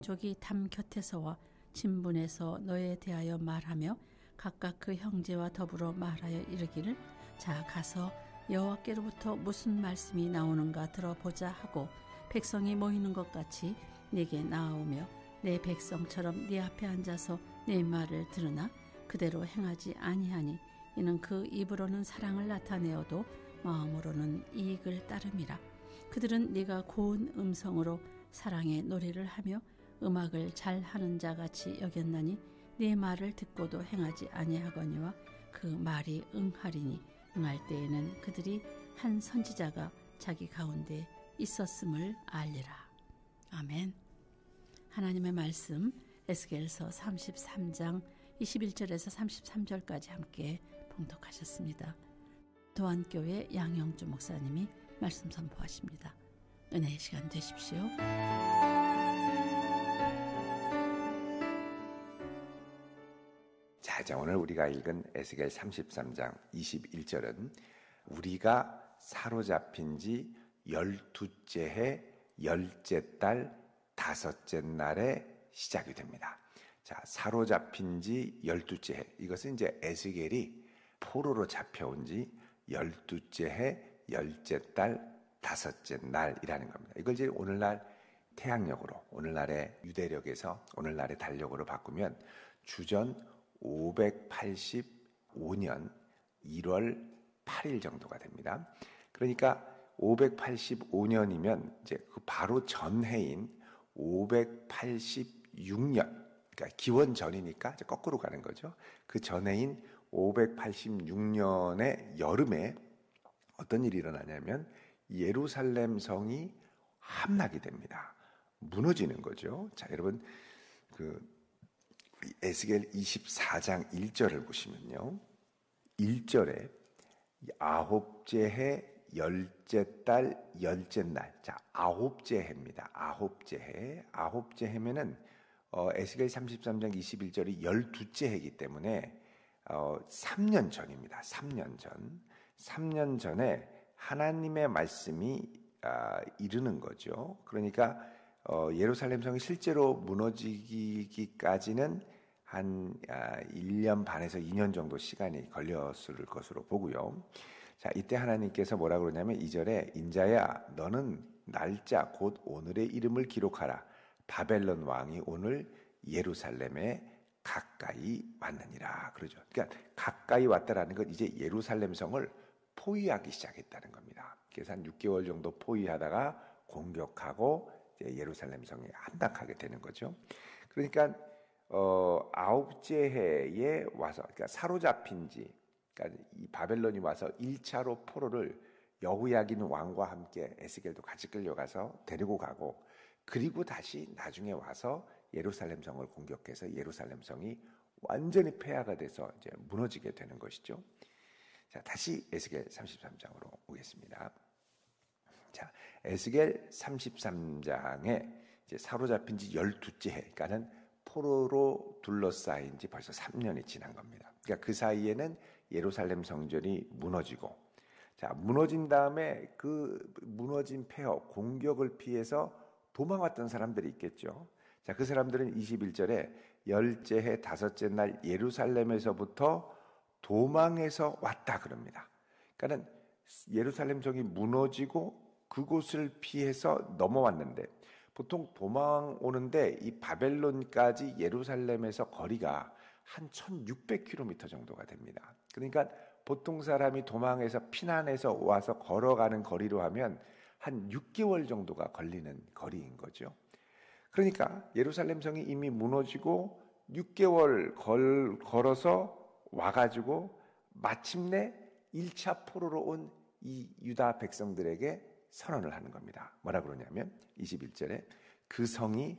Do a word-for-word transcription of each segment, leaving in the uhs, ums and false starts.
족이 담 곁에서와 진분에서 너에 대하여 말하며 각각 그 형제와 더불어 말하여 이르기를 자 가서 여호와께로부터 무슨 말씀이 나오는가 들어보자 하고 백성이 모이는 것 같이 네게 나아오며 내 백성처럼 네 앞에 앉아서 내 말을 들으나 그대로 행하지 아니하니 이는 그 입으로는 사랑을 나타내어도 마음으로는 이익을 따름이라. 그들은 네가 고운 음성으로 사랑의 노래를 하며 음악을 잘하는 자같이 여겼나니 네 말을 듣고도 행하지 아니하거니와 그 말이 응하리니 응할 때에는 그들이 한 선지자가 자기 가운데 있었음을 알리라. 아멘. 하나님의 말씀 에스겔서 삼십삼 장 이십일 절에서 삼십삼 절까지 함께 봉독하셨습니다. 도안교회 양영주 목사님이 말씀 선포하십니다. 은혜의 시간 되십시오. 자, 자, 오늘 우리가 읽은 에스겔 삼십삼 장 이십일 절은 우리가 사로잡힌 지 열두째 해 열째 달 다섯째 날에 시작이 됩니다. 자, 사로잡힌 지 열두째 해. 이것은 이제 에스겔이 포로로 잡혀온 지 열두째 해 열째 달 다섯째 날이라는 겁니다. 이걸 이제 오늘날 태양력으로, 오늘날의 유대력에서 오늘날의 달력으로 바꾸면 주전 오백팔십오 년 일월 팔일 정도가 됩니다. 그러니까 오백팔십오 년이면 이제 그 바로 전해인 오백팔십육 년, 그러니까 기원 전이니까 이제 거꾸로 가는 거죠. 그 전해인 오백팔십육 년의 여름에 어떤 일이 일어나냐면 예루살렘 성이 함락이 됩니다. 무너지는 거죠. 자, 여러분 그 에스겔 이십사 장 일 절을 보시면요. 일 절에 아홉째 해 열째 달 열째 날. 자, 아홉째 해입니다. 아홉째 해. 아홉째 해면은 어, 에스겔 삼십삼 장 이십일 절이 열두째 해이기 때문에 어, 삼 년 전입니다. 삼 년 전. 삼 년 전에 하나님의 말씀이 아, 이르는 거죠. 그러니까 어, 예루살렘 성이 실제로 무너지기까지는 한 아, 일 년 반에서 이 년 정도 시간이 걸렸을 것으로 보고요. 자, 이때 하나님께서 뭐라 그러냐면 이 절에 인자야 너는 날짜 곧 오늘의 이름을 기록하라. 바벨론 왕이 오늘 예루살렘에 가까이 왔느니라. 그러죠. 그러니까 가까이 왔다라는 건 이제 예루살렘 성을 포위하기 시작했다는 겁니다. 그래서 한 육 개월 정도 포위하다가 공격하고 이제 예루살렘 성에 함락하게 되는 거죠. 그러니까 어, 아홉째 해에 와서, 그러니까 사로잡힌 지, 그러니까 이 바벨론이 와서 일 차로 포로를 여호야긴 왕과 함께 에스겔도 같이 끌려가서 데리고 가고, 그리고 다시 나중에 와서 예루살렘 성을 공격해서 예루살렘 성이 완전히 폐하가 돼서 이제 무너지게 되는 것이죠. 자, 다시 에스겔 삼십삼 장으로 오겠습니다. 자, 에스겔 삼십삼 장에 이제 사로잡힌 지 열두째 해, 그러니까는 포로로 둘러싸인 지 벌써 삼 년이 지난 겁니다. 그러니까 그 사이에는 예루살렘 성전이 무너지고, 자, 무너진 다음에 그 무너진 폐허, 공격을 피해서 도망왔던 사람들이 있겠죠. 자, 그 사람들은 이십일 절에 열째 해 다섯째 날 예루살렘에서부터 도망해서 왔다 그럽니다. 그러니까는 예루살렘 성이 무너지고 그곳을 피해서 넘어왔는데, 보통 도망오는데 이 바벨론까지 예루살렘에서 거리가 한 천육백 킬로미터 정도가 됩니다. 그러니까 보통 사람이 도망해서 피난해서 와서 걸어가는 거리로 하면 한 육 개월 정도가 걸리는 거리인 거죠. 그러니까 예루살렘 성이 이미 무너지고 육 개월 걸, 걸어서 와가지고 마침내 일 차 포로로 온 이 유다 백성들에게 선언을 하는 겁니다. 뭐라 그러냐면 이십일 절에 그 성이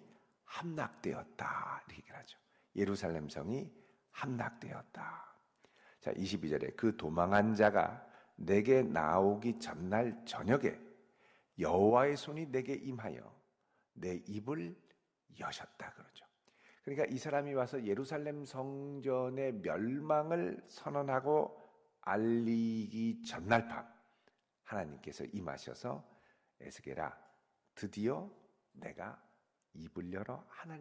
함락되었다 이렇게 하죠. 예루살렘 성이 함락되었다. 자, 이십이 절에 그 도망한 자가 내게 나오기 전날 저녁에 여호와의 손이 내게 임하여 내 입을 여셨다 그러죠. 그러니까 이 사람이 와서 예루살렘 성전의 멸망을 선언하고 알리기 전날 밤 하나님께서 임하셔서 에스겔아 드디어 내가 입을 열어 하나님